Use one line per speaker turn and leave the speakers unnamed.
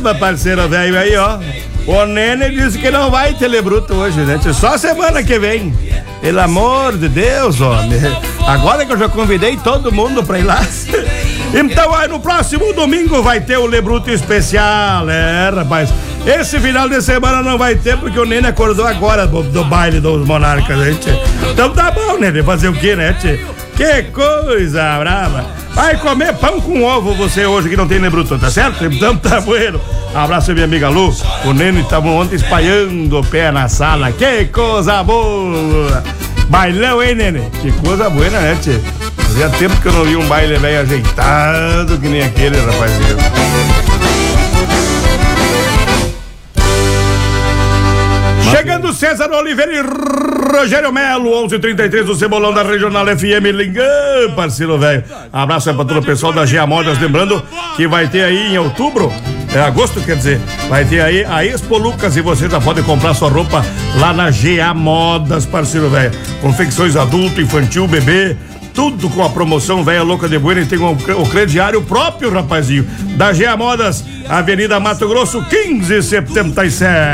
caramba, parceiro velho, aí, ó. O Nene disse que não vai ter Lebruto hoje, né? Só semana que vem. Pelo amor de Deus, homem. Agora que eu já convidei todo mundo pra ir lá. Então, aí no próximo domingo vai ter o Lebruto especial, rapaz. Esse final de semana não vai ter porque o Nene acordou agora do baile dos Monarcas, gente. Então tá bom, Nene, fazer o quê, né, tchê? Que coisa brava. Vai comer pão com ovo você hoje que não tem Lebruto, tá certo? Então tá bueno. Abraço, minha amiga Lu. O Nene tava ontem espalhando o pé na sala. Que coisa boa. Bailão, hein, Nene? Que coisa boa, né, tchê? Fazia tempo que eu não vi um baile velho ajeitado que nem aquele, rapazinho. Chegando César Oliveira e Rogério Melo, 11:33 do Cebolão da Regional FM Lingam, parceiro velho. Abraço aí pra todo o pessoal da GA Modas, lembrando que vai ter aí em outubro, agosto, quer dizer, vai ter aí a Expo Lucas e você já pode comprar sua roupa lá na GA Modas, parceiro velho. Confecções adulto, infantil, bebê, tudo com a promoção velha louca de Bueno, e tem o crediário próprio, rapazinho, da GA Modas, Avenida Mato Grosso 1577.